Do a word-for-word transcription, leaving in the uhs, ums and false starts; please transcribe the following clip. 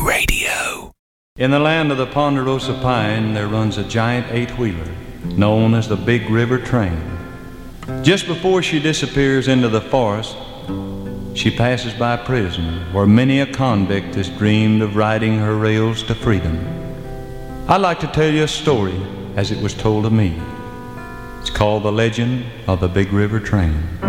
Radio. In the land of the Ponderosa Pine, there runs a giant eight-wheeler known as the Big River Train. Just before she disappears into the forest, she passes by a prison where many a convict has dreamed of riding her rails to freedom. I'd like to tell you a story as it was told to me. It's called The Legend of the Big River Train.